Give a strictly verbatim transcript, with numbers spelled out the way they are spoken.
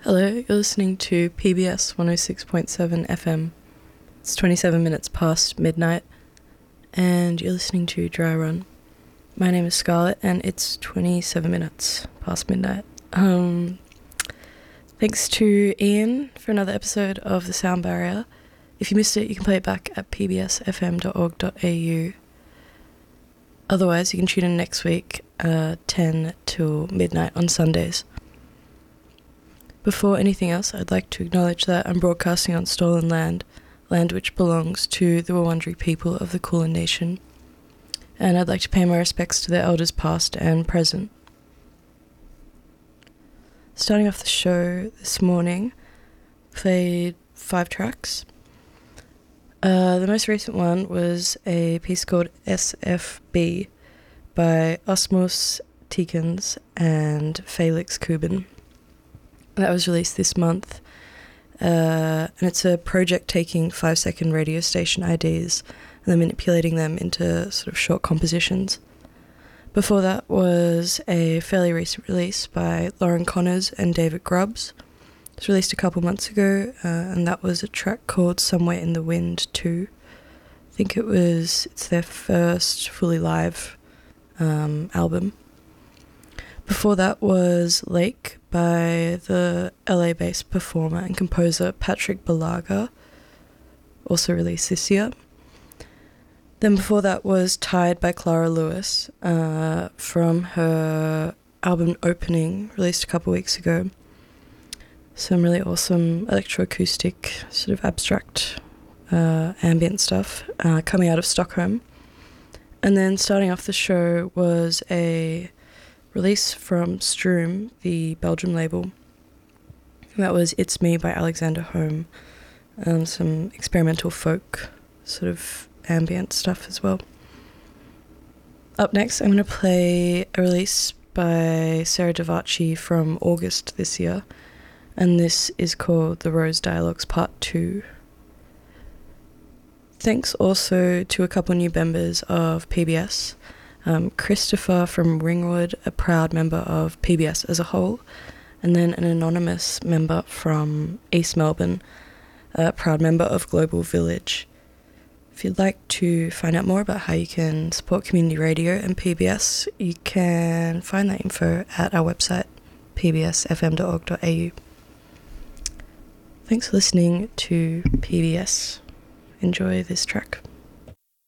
Hello, you're listening to P B S one oh six point seven F M. It's twenty-seven minutes past midnight, and you're listening to Dry Run. My name is Scarlett, and it's twenty-seven minutes past midnight. Um, thanks to Ian for another episode of The Sound Barrier. If you missed it, you can play it back at p b s f m dot org dot a u. Otherwise, you can tune in next week, uh, ten till midnight on Sundays. Before anything else, I'd like to acknowledge that I'm broadcasting on stolen land, land which belongs to the Wurundjeri people of the Kulin Nation, and I'd like to pay my respects to their elders past and present. Starting off the show this morning, played five tracks. Uh, the most recent one was a piece called S F B by Osmos Tikens and Felix Kubin. That was released this month, uh, and it's a project taking five-second radio station I Ds and then manipulating them into sort of short compositions. Before that was a fairly recent release by Lauren Connors and David Grubbs. It was released a couple months ago, uh, and that was a track called Somewhere in the Wind two. I think it was, it's their first fully live um, album. Before that was Lake by the L A-based performer and composer Patrick Balaga, also released this year. Then before that was Tide by Clara Lewis, uh, from her album Opening, released a couple weeks ago. Some really awesome electroacoustic, sort of abstract uh, ambient stuff uh, coming out of Stockholm. And then starting off the show was a release from Stroom, the Belgium label. And that was It's Me by Alexander Home, and some experimental folk sort of ambient stuff as well. Up next, I'm going to play a release by Sarah Davachi from August this year, and this is called The Rose Dialogues Part two. Thanks also to a couple new members of P B S. Um, Christopher from Ringwood, a proud member of P B S as a whole, and then an anonymous member from East Melbourne, a proud member of Global Village. If you'd like to find out more about how you can support community radio and P B S, you can find that info at our website, p b s f m dot org dot a u. Thanks for listening to P B S. Enjoy this track.